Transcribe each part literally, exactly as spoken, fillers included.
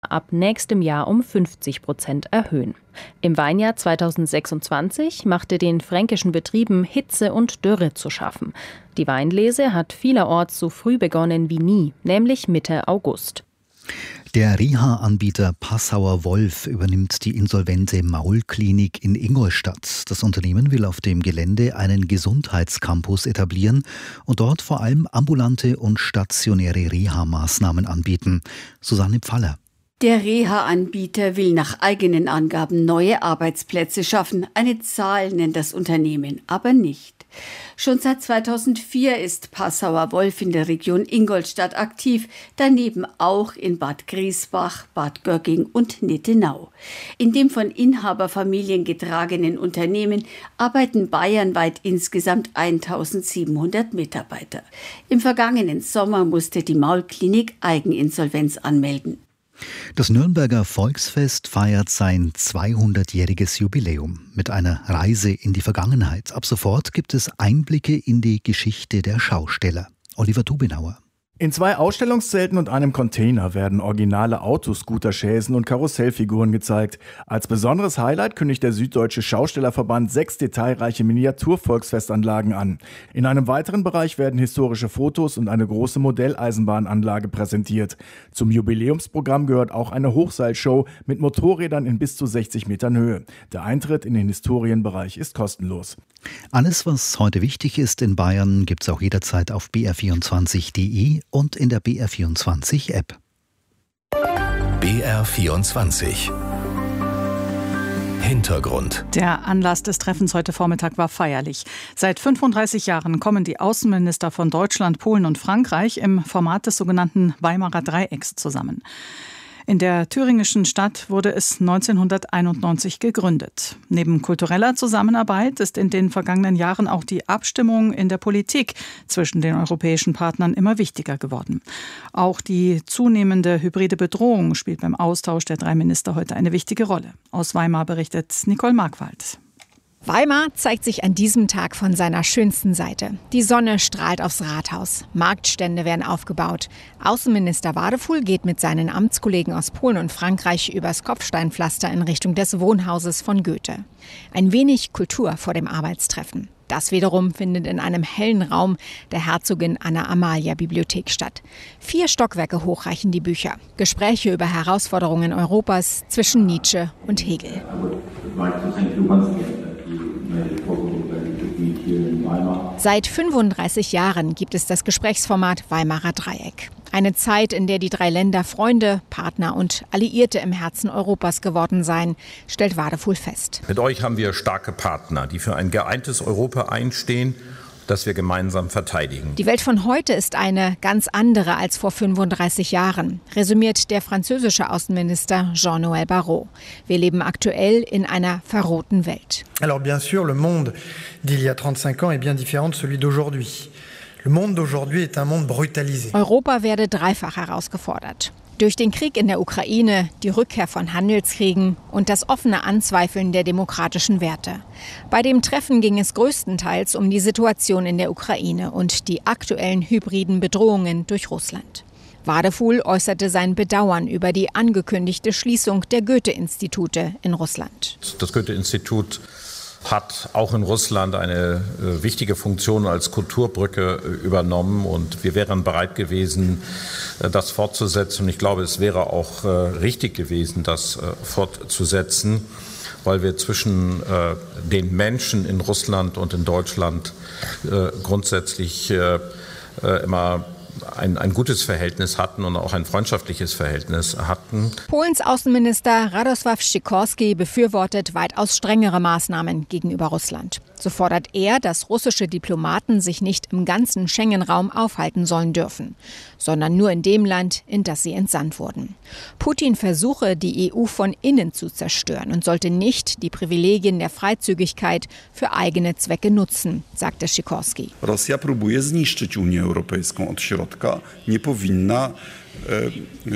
ab nächstem Jahr um fünfzig Prozent erhöhen. Im Weinjahr zweitausendsechsundzwanzig machte den fränkischen Betrieben Hitze und Dürre zu schaffen. Die Weinlese hat vielerorts so früh begonnen wie nie, nämlich Mitte August. Der Reha-Anbieter Passauer Wolf übernimmt die insolvente Maulklinik in Ingolstadt. Das Unternehmen will auf dem Gelände einen Gesundheitscampus etablieren und dort vor allem ambulante und stationäre Reha-Maßnahmen anbieten. Susanne Pfaller. Der Reha-Anbieter will nach eigenen Angaben neue Arbeitsplätze schaffen. Eine Zahl nennt das Unternehmen aber nicht. Schon seit zweitausendvier ist Passauer Wolf in der Region Ingolstadt aktiv, daneben auch in Bad Griesbach, Bad Gögging und Nittenau. In dem von Inhaberfamilien getragenen Unternehmen arbeiten bayernweit insgesamt eintausendsiebenhundert Mitarbeiter. Im vergangenen Sommer musste die Maulklinik Eigeninsolvenz anmelden. Das Nürnberger Volksfest feiert sein zweihundertjähriges Jubiläum mit einer Reise in die Vergangenheit. Ab sofort gibt es Einblicke in die Geschichte der Schausteller. Oliver Tubenauer. In zwei Ausstellungszelten und einem Container werden originale Autoscooter-Chaisen und Karussellfiguren gezeigt. Als besonderes Highlight kündigt der Süddeutsche Schaustellerverband sechs detailreiche Miniatur-Volksfestanlagen an. In einem weiteren Bereich werden historische Fotos und eine große Modelleisenbahnanlage präsentiert. Zum Jubiläumsprogramm gehört auch eine Hochseilshow mit Motorrädern in bis zu sechzig Metern Höhe. Der Eintritt in den Historienbereich ist kostenlos. Alles, was heute wichtig ist in Bayern, gibt es auch jederzeit auf b r vierundzwanzig punkt d e und in der B R vierundzwanzig App. B R vierundzwanzig. Hintergrund. Der Anlass des Treffens heute Vormittag war feierlich. Seit fünfunddreißig Jahren kommen die Außenminister von Deutschland, Polen und Frankreich im Format des sogenannten Weimarer Dreiecks zusammen. In der thüringischen Stadt wurde es neunzehnhunderteinundneunzig gegründet. Neben kultureller Zusammenarbeit ist in den vergangenen Jahren auch die Abstimmung in der Politik zwischen den europäischen Partnern immer wichtiger geworden. Auch die zunehmende hybride Bedrohung spielt beim Austausch der drei Minister heute eine wichtige Rolle. Aus Weimar berichtet Nicole Markwald. Weimar zeigt sich an diesem Tag von seiner schönsten Seite. Die Sonne strahlt aufs Rathaus. Marktstände werden aufgebaut. Außenminister Wadefuhl geht mit seinen Amtskollegen aus Polen und Frankreich übers Kopfsteinpflaster in Richtung des Wohnhauses von Goethe. Ein wenig Kultur vor dem Arbeitstreffen. Das wiederum findet in einem hellen Raum der Herzogin Anna Amalia Bibliothek statt. Vier Stockwerke hoch reichen die Bücher. Gespräche über Herausforderungen Europas zwischen Nietzsche und Hegel. Seit fünfunddreißig Jahren gibt es das Gesprächsformat Weimarer Dreieck. Eine Zeit, in der die drei Länder Freunde, Partner und Alliierte im Herzen Europas geworden seien, stellt Wadefuhl fest. Mit euch haben wir starke Partner, die für ein geeintes Europa einstehen, das wir gemeinsam verteidigen. Die Welt von heute ist eine ganz andere als vor fünfunddreißig Jahren, resümiert der französische Außenminister Jean-Noël Barrot. Wir leben aktuell in einer verrohten Welt. Alors bien sûr, le monde d'il y a trente-cinq ans est bien différent de celui d'aujourd'hui. Le monde d'aujourd'hui est un monde brutalisé. Europa werde dreifach herausgefordert. Durch den Krieg in der Ukraine, die Rückkehr von Handelskriegen und das offene Anzweifeln der demokratischen Werte. Bei dem Treffen ging es größtenteils um die Situation in der Ukraine und die aktuellen hybriden Bedrohungen durch Russland. Wadefuhl äußerte sein Bedauern über die angekündigte Schließung der Goethe-Institute in Russland. Das Goethe-Institut hat auch in Russland eine äh, wichtige Funktion als Kulturbrücke äh, übernommen und wir wären bereit gewesen, äh, das fortzusetzen. Und ich glaube, es wäre auch äh, richtig gewesen, das äh, fortzusetzen, weil wir zwischen äh, den Menschen in Russland und in Deutschland äh, grundsätzlich äh, äh, immer Ein, ein gutes Verhältnis hatten und auch ein freundschaftliches Verhältnis hatten. Polens Außenminister Radosław Sikorski befürwortet weitaus strengere Maßnahmen gegenüber Russland. So fordert er, dass russische Diplomaten sich nicht im ganzen Schengen-Raum aufhalten sollen dürfen, sondern nur in dem Land, in das sie entsandt wurden. Putin versuche, die E U von innen zu zerstören und sollte nicht die Privilegien der Freizügigkeit für eigene Zwecke nutzen, sagte Sikorski. Rosja próbuje zniszczyć Unię Europejską od środka, nie powinna e, e,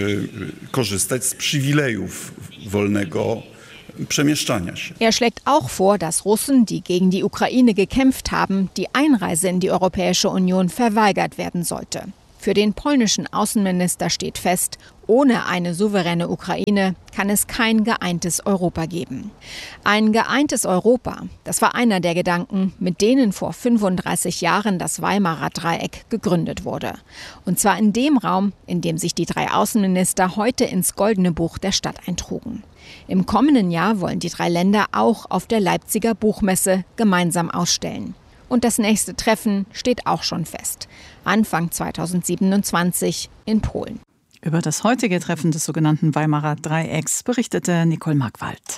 korzystać z przywilejów wolnego przemieszczania się. Er schlägt auch vor, dass Russen, die gegen die Ukraine gekämpft haben, die Einreise in die Europäische Union verweigert werden sollte. Für den polnischen Außenminister steht fest, ohne eine souveräne Ukraine kann es kein geeintes Europa geben. Ein geeintes Europa, das war einer der Gedanken, mit denen vor fünfunddreißig Jahren das Weimarer Dreieck gegründet wurde. Und zwar in dem Raum, in dem sich die drei Außenminister heute ins Goldene Buch der Stadt eintrugen. Im kommenden Jahr wollen die drei Länder auch auf der Leipziger Buchmesse gemeinsam ausstellen. Und das nächste Treffen steht auch schon fest. Anfang zweitausendsiebenundzwanzig in Polen. Über das heutige Treffen des sogenannten Weimarer Dreiecks berichtete Nicole Markwald.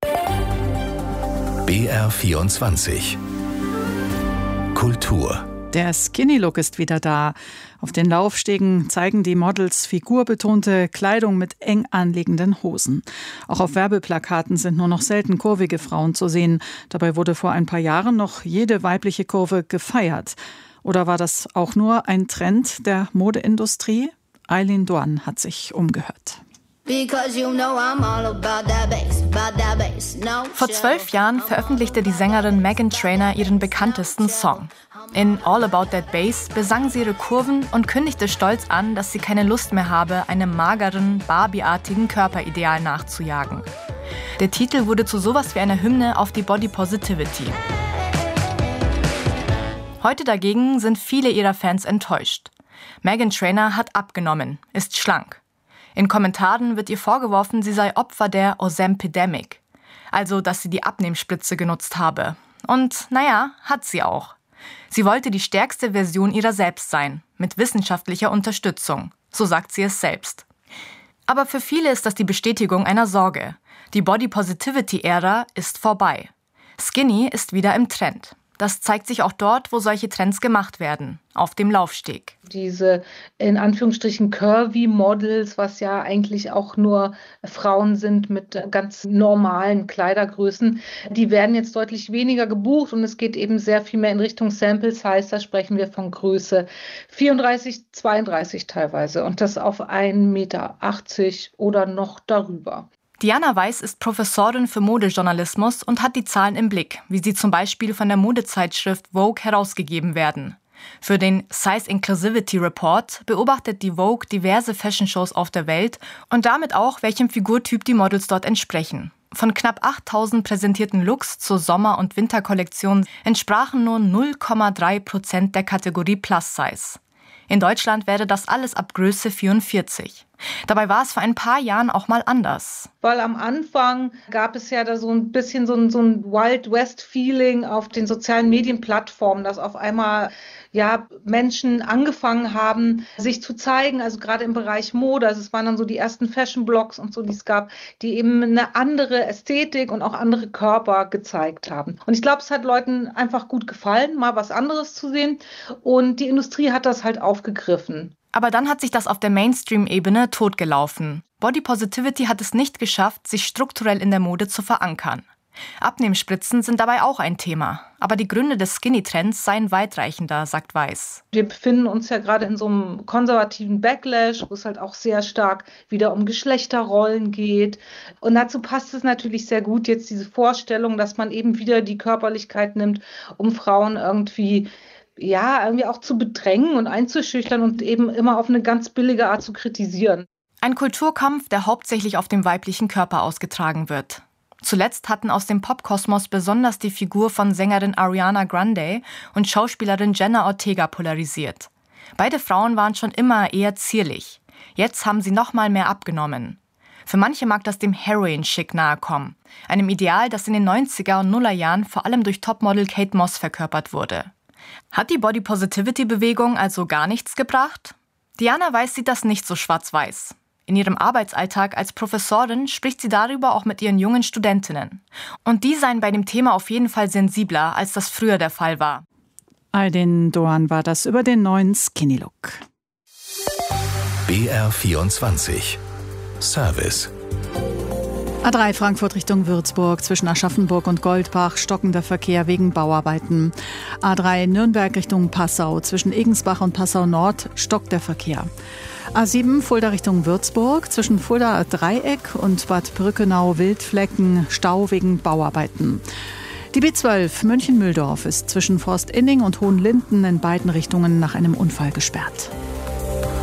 B R vierundzwanzig Kultur. Der Skinny-Look ist wieder da. Auf den Laufstegen zeigen die Models figurbetonte Kleidung mit eng anliegenden Hosen. Auch auf Werbeplakaten sind nur noch selten kurvige Frauen zu sehen. Dabei wurde vor ein paar Jahren noch jede weibliche Kurve gefeiert. Oder war das auch nur ein Trend der Modeindustrie? Eileen Dorn hat sich umgehört. Vor zwölf Jahren veröffentlichte die Sängerin Meghan Trainor ihren bekanntesten Song. In All About That Bass besang sie ihre Kurven und kündigte stolz an, dass sie keine Lust mehr habe, einem mageren, Barbie-artigen Körperideal nachzujagen. Der Titel wurde zu sowas wie einer Hymne auf die Body Positivity. Heute dagegen sind viele ihrer Fans enttäuscht. Meghan Trainor hat abgenommen, ist schlank. In Kommentaren wird ihr vorgeworfen, sie sei Opfer der Ozempidemic, also dass sie die Abnehmspritze genutzt habe. Und naja, hat sie auch. Sie wollte die stärkste Version ihrer selbst sein, mit wissenschaftlicher Unterstützung, so sagt sie es selbst. Aber für viele ist das die Bestätigung einer Sorge. Die Body Positivity-Ära ist vorbei. Skinny ist wieder im Trend. Das zeigt sich auch dort, wo solche Trends gemacht werden, auf dem Laufsteg. Diese in Anführungsstrichen curvy Models, was ja eigentlich auch nur Frauen sind mit ganz normalen Kleidergrößen, die werden jetzt deutlich weniger gebucht und es geht eben sehr viel mehr in Richtung Sample Size. Da sprechen wir von Größe vierunddreißig, zweiunddreißig teilweise und das auf ein Meter achtzig oder noch darüber. Diana Weiß ist Professorin für Modejournalismus und hat die Zahlen im Blick, wie sie zum Beispiel von der Modezeitschrift Vogue herausgegeben werden. Für den Size Inclusivity Report beobachtet die Vogue diverse Fashion-Shows auf der Welt und damit auch, welchem Figurtyp die Models dort entsprechen. Von knapp achttausend präsentierten Looks zur Sommer- und Winterkollektion entsprachen nur null Komma drei Prozent der Kategorie Plus Size. In Deutschland wäre das alles ab Größe vierundvierzig. Dabei war es vor ein paar Jahren auch mal anders. Weil am Anfang gab es ja da so ein bisschen so ein, so ein Wild West-Feeling auf den sozialen Medienplattformen, dass auf einmal ja, Menschen angefangen haben, sich zu zeigen, also gerade im Bereich Mode. Also es waren dann so die ersten Fashion-Blogs und so, die es gab, die eben eine andere Ästhetik und auch andere Körper gezeigt haben. Und ich glaube, es hat Leuten einfach gut gefallen, mal was anderes zu sehen. Und die Industrie hat das halt aufgegriffen. Aber dann hat sich das auf der Mainstream-Ebene totgelaufen. Body Positivity hat es nicht geschafft, sich strukturell in der Mode zu verankern. Abnehmspritzen sind dabei auch ein Thema. Aber die Gründe des Skinny-Trends seien weitreichender, sagt Weiß. Wir befinden uns ja gerade in so einem konservativen Backlash, wo es halt auch sehr stark wieder um Geschlechterrollen geht. Und dazu passt es natürlich sehr gut, jetzt diese Vorstellung, dass man eben wieder die Körperlichkeit nimmt, um Frauen irgendwie ja, irgendwie auch zu bedrängen und einzuschüchtern und eben immer auf eine ganz billige Art zu kritisieren. Ein Kulturkampf, der hauptsächlich auf dem weiblichen Körper ausgetragen wird. Zuletzt hatten aus dem Popkosmos besonders die Figur von Sängerin Ariana Grande und Schauspielerin Jenna Ortega polarisiert. Beide Frauen waren schon immer eher zierlich. Jetzt haben sie noch mal mehr abgenommen. Für manche mag das dem Heroin-Chic nahe kommen, einem Ideal, das in den neunziger und Nullerjahren vor allem durch Topmodel Kate Moss verkörpert wurde. Hat die Body-Positivity-Bewegung also gar nichts gebracht? Diana Weiß sieht das nicht so schwarz-weiß. In ihrem Arbeitsalltag als Professorin spricht sie darüber auch mit ihren jungen Studentinnen. Und die seien bei dem Thema auf jeden Fall sensibler, als das früher der Fall war. Eileen Dorn war das über den neuen Skinny-Look. B R vierundzwanzig Service. A drei Frankfurt Richtung Würzburg, zwischen Aschaffenburg und Goldbach stockender Verkehr wegen Bauarbeiten. A drei Nürnberg Richtung Passau, zwischen Egensbach und Passau Nord stockt der Verkehr. A sieben Fulda Richtung Würzburg, zwischen Fulda Dreieck und Bad Brückenau Wildflecken Stau wegen Bauarbeiten. Die B zwölf München-Mühldorf ist zwischen Forstinning und Hohenlinden in beiden Richtungen nach einem Unfall gesperrt.